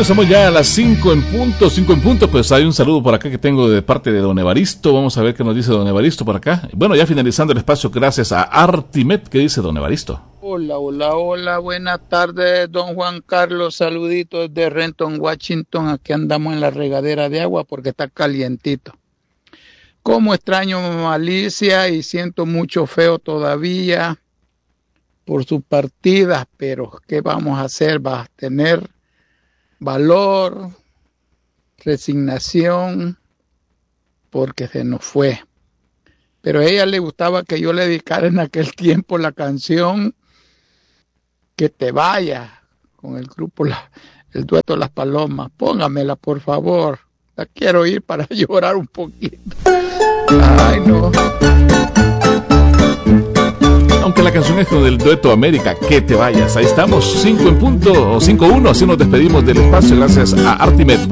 estamos ya a las 5 en punto, pues hay un saludo por acá que tengo de parte de don Evaristo. Vamos a ver qué nos dice don Evaristo por acá. Bueno, ya finalizando el espacio, gracias a Artimet. ¿Qué dice don Evaristo? Hola, buenas tardes, don Juan Carlos, saluditos desde Renton, Washington. Aquí andamos en la regadera de agua porque está calientito. Como extraño a Alicia y siento mucho feo todavía por su partida, pero ¿qué vamos a hacer? Va a tener valor, resignación, porque se nos fue. Pero a ella le gustaba que yo le dedicara en aquel tiempo la canción Que te vaya, con el grupo, el dueto Las Palomas. Póngamela, por favor. La quiero oír para llorar un poquito. Ay, no. Aunque la canción es del dueto América, Que te vayas. Ahí estamos, 5 en punto, o 5-1, así nos despedimos del espacio, gracias a Artimet.